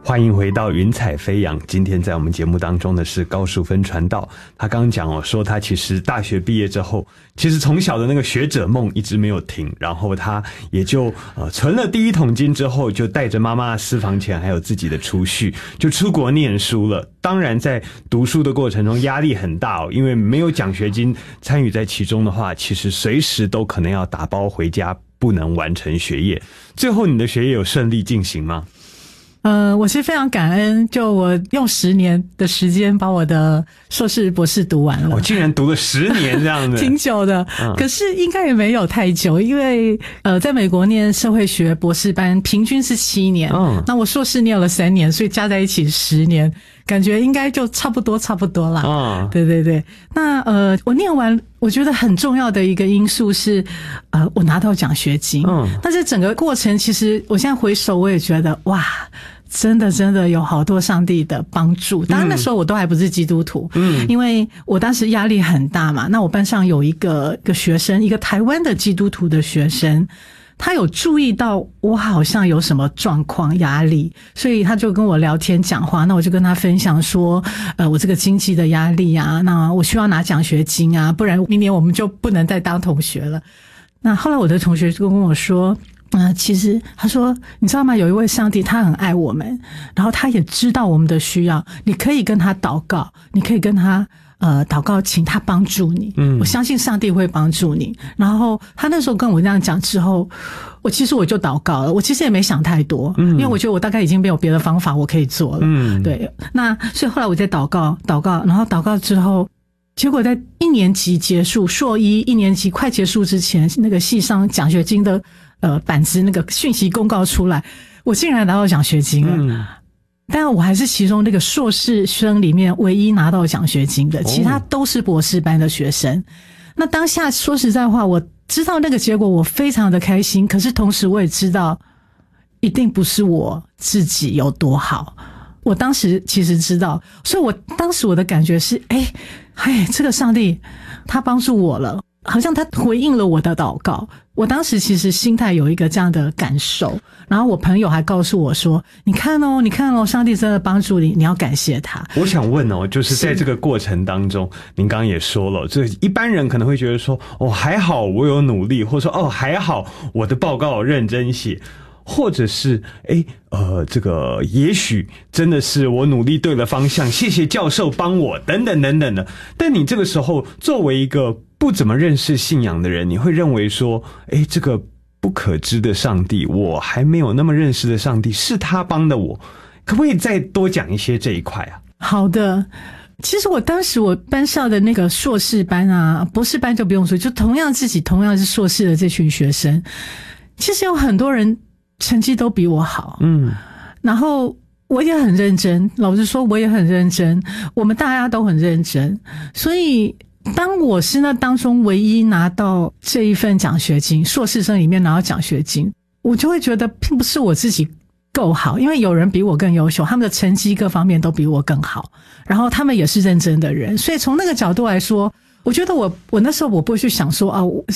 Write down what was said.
欢迎回到云彩飞扬。今天在我们节目当中的是高淑芬传道，他刚刚讲说他其实大学毕业之后，其实从小的那个学者梦一直没有停，然后他也就存了第一桶金之后，就带着妈妈的私房钱还有自己的储蓄，就出国念书了。当然在读书的过程中压力很大因为没有奖学金参与在其中的话，其实随时都可能要打包回家，不能完成学业。最后你的学业有顺利进行吗？ 我是非常感恩，就我用10年的时间把我的硕士博士读完了。 我竟然读了10年这样子。 挺久的。可是应该也没有太久，因为在美国念社会学博士班平均是7年。那我硕士念了3年，所以加在一起10年，感觉应该就差不多啦。对对对。那我念完，我觉得很重要的一个因素是我拿到奖学金。那这整个过程其实我现在回首我也觉得哇，真的有好多上帝的帮助。当然那时候我都还不是基督徒，因为我当时压力很大嘛。那我班上有一个学生，一个台湾的基督徒的学生，他有注意到我好像有什么状况压力，所以他就跟我聊天讲话。那我就跟他分享说我这个经济的压力啊，那我需要拿奖学金啊，不然明年我们就不能再当同学了。那后来我的同学就跟我说其实他说你知道吗，有一位上帝他很爱我们，然后他也知道我们的需要，你可以跟他祷告，你可以跟他祷告请他帮助你，我相信上帝会帮助你。然后他那时候跟我这样讲之后，我就祷告了。我其实也没想太多，因为我觉得我大概已经没有别的方法我可以做了。对。那所以后来我在祷告，然后祷告之后，结果在1年级结束，硕一1年级快结束之前，那个系上奖学金的板子那个讯息公告出来，我竟然拿到奖学金了。但我还是其中那个硕士生里面唯一拿到奖学金的，其他都是博士班的学生。那当下说实在话，我知道那个结果我非常的开心，可是同时我也知道一定不是我自己有多好。我当时其实知道，所以我当时我的感觉是这个上帝他帮助我了，好像他回应了我的祷告。我当时其实心态有一个这样的感受，然后我朋友还告诉我说你看哦，上帝真的帮助你，你要感谢他。 我想问就是在这个过程当中，您刚刚也说了，这一般人可能会觉得说还好我有努力，或者说还好我的报告有认真写，或者是这个也许真的是我努力对了方向，谢谢教授帮我等等等等的。但你这个时候作为一个不怎么认识信仰的人，你会认为说这个不可知的上帝，我还没有那么认识的上帝是他帮的我，可不可以再多讲一些这一块啊？ 好的。其实当时我班上的那个硕士班啊，博士班就不用说，就同样是硕士的这群学生，其实有很多人成绩都比我好，然后我也很认真，老实说我也很认真，我们大家都很认真，所以当我是那当中唯一拿到这一份奖学金，硕士生里面拿到奖学金，我就会觉得并不是我自己够好，因为有人比我更优秀，他们的成绩各方面都比我更好，然后他们也是认真的人，所以从那个角度来说，我觉得我那时候我不会去想说